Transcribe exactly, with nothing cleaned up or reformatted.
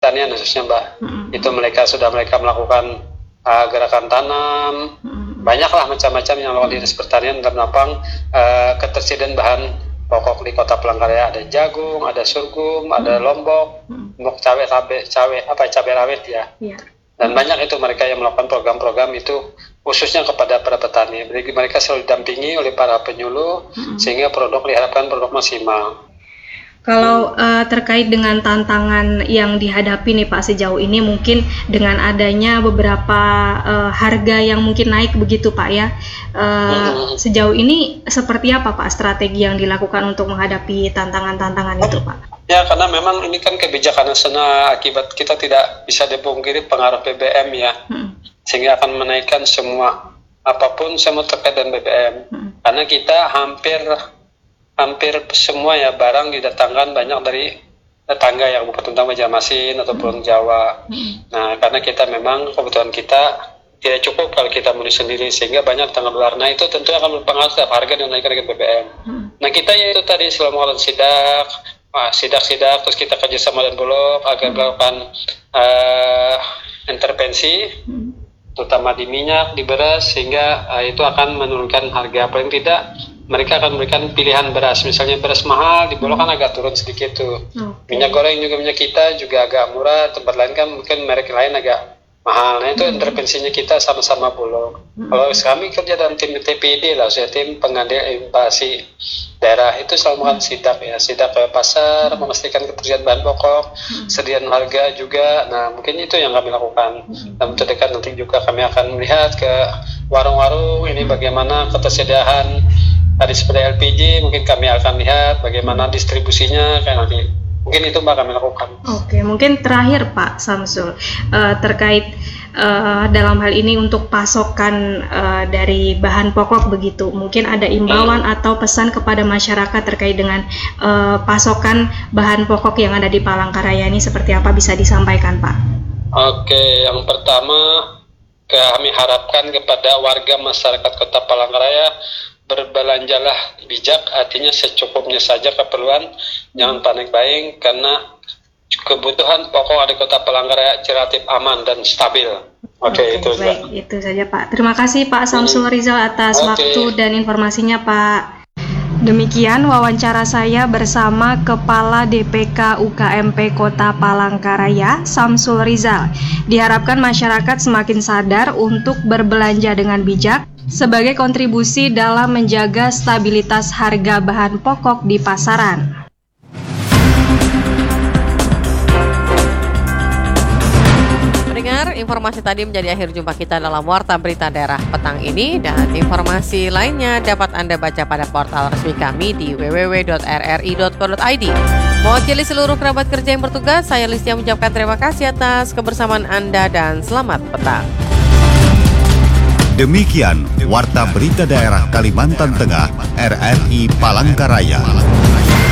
pertanian khususnya Mbak. Mm-hmm. Itu mereka sudah mereka melakukan uh, gerakan tanam, mm-hmm. banyaklah macam-macam yang melakukan dinas pertanian dan menopang uh, ketersediaan bahan pokok di Kota Palangkaraya. Ada jagung, ada sorghum, mm-hmm. ada lombok, lombok cabai, cabai, cabai apa cabai rawit ya. Yeah. Dan banyak itu mereka yang melakukan program-program itu khususnya kepada para petani. Jadi mereka selalu didampingi oleh para penyuluh mm-hmm. sehingga produk diharapkan produk maksimal. Kalau uh, terkait dengan tantangan yang dihadapi nih Pak sejauh ini, mungkin dengan adanya beberapa uh, harga yang mungkin naik begitu Pak ya, uh, mm-hmm. sejauh ini seperti apa Pak strategi yang dilakukan untuk menghadapi tantangan-tantangan itu Pak? Ya, karena memang ini kan kebijakan nasional, akibat kita tidak bisa dipungkiri pengaruh B B M ya, hmm. sehingga akan menaikkan semua apapun semua terkait dengan B B M. Hmm. Karena kita hampir hampir semua ya barang didatangkan banyak dari tetangga yang bukan tentang Banjarmasin atau Pulau Jawa. Hmm. Nah, karena kita memang kebutuhan kita tidak cukup kalau kita beli sendiri, sehingga banyak tanggal luar. Nah, itu tentu akan berpengaruh terhadap harga dan naikkan harga B B M. Hmm. Nah, kita yaitu tadi selama melakukan sidak, Nah, sidak-sidak terus kita kerjasama dengan Bulog agar melakukan uh, intervensi hmm. terutama di minyak, di beras, sehingga uh, itu akan menurunkan harga. Paling tidak mereka akan memberikan pilihan beras, misalnya beras mahal di Bulog kan agak turun sedikit tuh. Okay. Minyak goreng juga minyak kita juga agak murah, tempat lain kan mungkin merek lain agak mahal. Nah itu hmm. intervensinya kita sama-sama Bulog. Hmm. Kalau kami kerja dalam tim T P D lah, saya tim pengendalian inflasi daerah itu selalu melakukan sidak ya, sidak ke pasar, hmm. memastikan ketersediaan bahan pokok, hmm. sediaan harga juga. Nah mungkin itu yang kami lakukan. Hmm. Dan terdekat nanti juga kami akan melihat ke warung-warung ini bagaimana ketersediaan tadi seperti L P G, mungkin kami akan lihat bagaimana distribusinya kayak nanti. Mungkin itu Mbak kami lakukan. Oke, mungkin terakhir Pak Samsul uh, terkait uh, dalam hal ini untuk pasokan uh, dari bahan pokok begitu. Mungkin ada imbauan hmm. atau pesan kepada masyarakat terkait dengan uh, pasokan bahan pokok yang ada di Palangkaraya ini seperti apa, bisa disampaikan Pak? Oke, yang pertama kami harapkan kepada warga masyarakat Kota Palangkaraya berbelanjalah bijak, artinya secukupnya saja keperluan, jangan panik buying karena kebutuhan pokok di Kota Palangkaraya relatif aman dan stabil. Oke, okay, okay, itu baik, juga. Itu saja Pak. Terima kasih Pak Samsul Rizal atas okay. waktu dan informasinya Pak. Demikian wawancara saya bersama Kepala D P K U K M P Kota Palangkaraya, Samsul Rizal. Diharapkan masyarakat semakin sadar untuk berbelanja dengan bijak sebagai kontribusi dalam menjaga stabilitas harga bahan pokok di pasaran. Pendengar, informasi tadi menjadi akhir jumpa kita dalam Warta Berita Daerah petang ini, dan informasi lainnya dapat Anda baca pada portal resmi kami di w w w dot r r i dot co dot i d. Mewakili seluruh kerabat kerja yang bertugas, saya Listia mengucapkan terima kasih atas kebersamaan Anda dan selamat petang. Demikian Warta Berita Daerah Kalimantan Tengah R R I Palangkaraya.